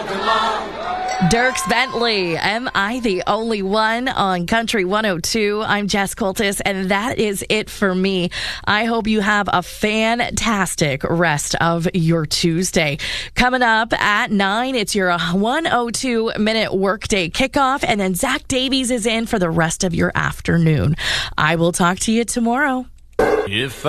Dierks Bentley, Am I the Only One on Country 102. I'm Jess Coltis, and that is it for me. I hope you have a fantastic rest of your Tuesday. Coming up at 9, it's your 102-minute workday kickoff, and then Zach Davies is in for the rest of your afternoon. I will talk to you tomorrow.